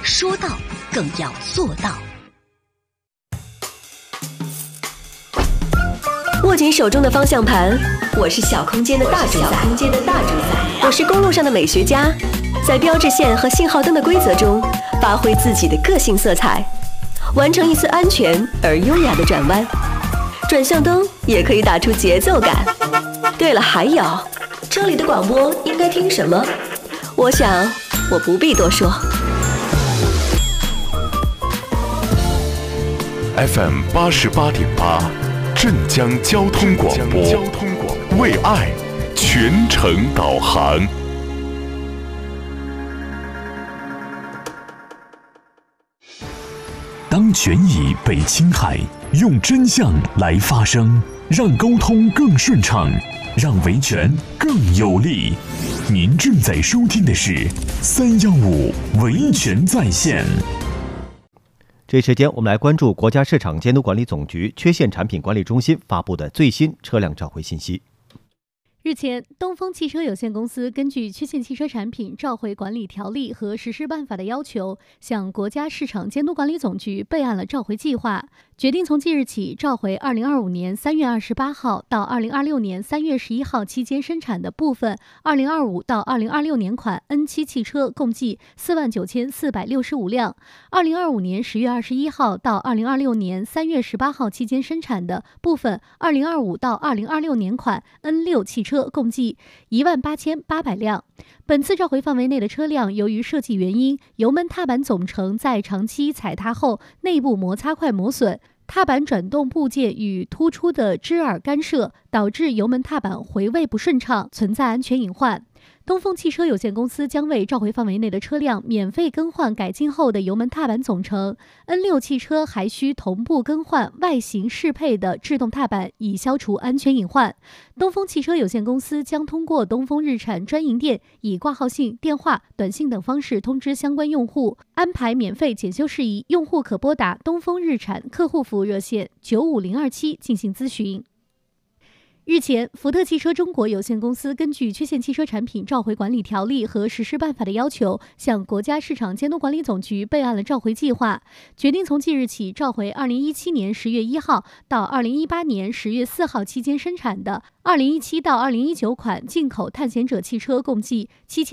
说到更要做到。 握紧手中的方向盘，我是小空间的大主宰，我是公路上的美学家，在标志线和信号灯的规则中，发挥自己的个性色彩，完成一次安全而优雅的转弯。转向灯也可以打出节奏感。对了，还有，车里的广播应该听什么？我想，我不必多说。 FM 88.8，镇江交通广播，为爱全程导航。当权益被侵害，用真相来发声，让沟通更顺畅，让维权更有力。您正在收听的是315维权在线。 这一时间，我们来关注国家市场监督管理总局缺陷产品管理中心发布的最新车辆召回信息。 日前，东风汽车有限公司根据《缺陷汽车产品召回管理条例》和实施办法的要求，向国家市场监督管理总局备案了召回计划，决定从即日起召回2025年3月28号到2026年3月11号期间生产的部分2025到2026年款 N7 汽车共计49465辆，2025年10月21号到2026年3月18号期间生产的部分2025到2026年款 N6 汽车共计18800辆。本次召回范围内的车辆，由于设计原因，油门踏板总成在长期踩踏后内部摩擦块磨损，踏板转动部件与突出的支耳干涉，导致油门踏板回位不顺畅，存在安全隐患。东风汽车有限公司将为召回范围内的车辆免费更换改进后的油门踏板总成 ，N6 汽车还需同步更换外形适配的制动踏板，以消除安全隐患。东风汽车有限公司将通过东风日产专营店以挂号信、电话、短信等方式通知相关用户，安排免费检修事宜，用户可拨打东风日产客户服务热线95027进行咨询。日前，福特汽车中国有限公司根据《缺陷汽车产品召回管理条例》和实施办法的要求，向国家市场监督管理总局备案了召回计划，决定从即日起召回2017年10月1号到2018年10月4号期间生产的2017到2019款进口探险者汽车共计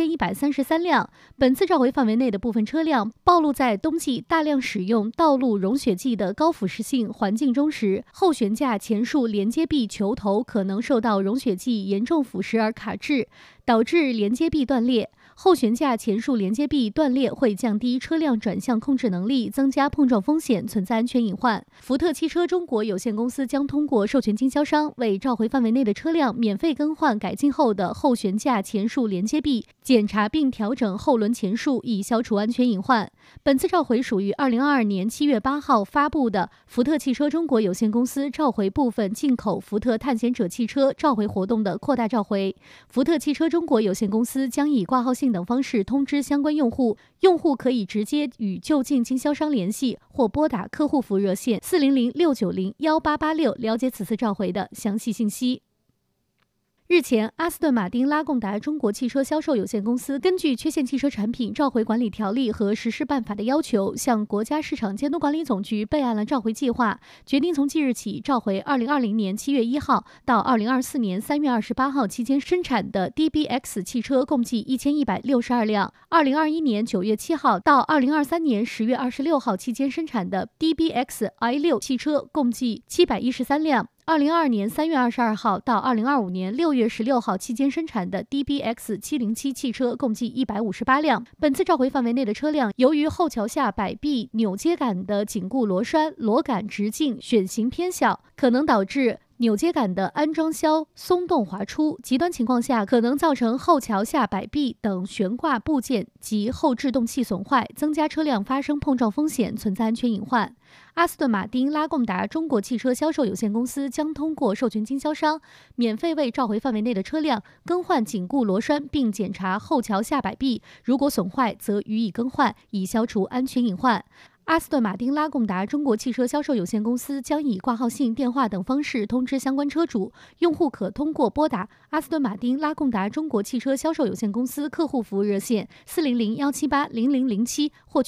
7133辆。本次召回范围内的部分车辆暴露在冬季大量使用道路融雪剂的高腐蚀性环境中时，后悬架前束连接臂球头可能受到融雪剂严重腐蚀而卡滞，导致连接臂断裂。后悬架前束连接臂断裂会降低车辆转向控制能力，增加碰撞风险，存在安全隐患。福特汽车中国有限公司将通过授权经销商为召回范围内的车辆免费更换改进后的后悬架前束连接臂，检查并调整后轮前束，以消除安全隐患。本次召回属于2022年7月8号发布的福特汽车中国有限公司召回部分进口福特探险者汽车召回活动的扩大召回。福特汽车中国有限公司将以挂号信等方式通知相关用户，用户可以直接与就近经销商联系，或拨打客户服务热线400-690-1886了解此次召回的详细信息。日前，阿斯顿马丁拉贡达中国汽车销售有限公司根据《缺陷汽车产品召回管理条例》和实施办法的要求，向国家市场监督管理总局备案了召回计划，决定从即日起召回2020年7月1号到2024年3月28号期间生产的 DBX 汽车共计1162辆，2021年9月7号到2023年10月26号期间生产的 DBX i6 汽车共计713辆。2022年3月22号到2025年6月16号期间生产的 DBX 707汽车共计158辆。本次召回范围内的车辆，由于后桥下摆臂扭接杆的紧固螺栓、螺杆直径、选型偏小，可能导致扭接杆的安装销松动滑出，极端情况下可能造成后桥下摆臂等悬挂部件及后制动器损坏，增加车辆发生碰撞风险，存在安全隐患。阿斯顿马丁拉贡达中国汽车销售有限公司将通过授权经销商免费为召回范围内的车辆更换紧固螺栓，并检查后桥下摆臂，如果损坏则予以更换，以消除安全隐患。阿斯顿马丁拉贡达中国汽车销售有限公司将以挂号信、电话等方式通知相关车主，用户可通过拨打阿斯顿马丁拉贡达中国汽车销售有限公司客户服务热线400-178-0007获取